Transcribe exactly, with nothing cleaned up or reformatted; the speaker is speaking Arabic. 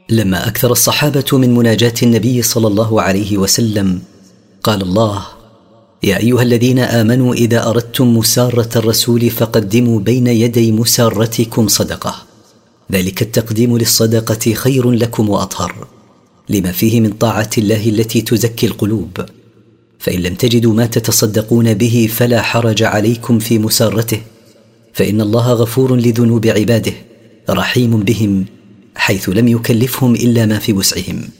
لما أكثر الصحابة من مناجاة النبي صلى الله عليه وسلم قال الله: يا أيها الذين آمنوا إذا أردتم مسارة الرسول فقدموا بين يدي مسارتكم صدقة، ذلك التقديم للصدقة خير لكم وأطهر، لما فيه من طاعة الله التي تزكي القلوب. فإن لم تجدوا ما تتصدقون به فلا حرج عليكم في مسارته، فإن الله غفور لذنوب عباده رحيم بهم، حيث لم يكلفهم إلا ما في وسعهم.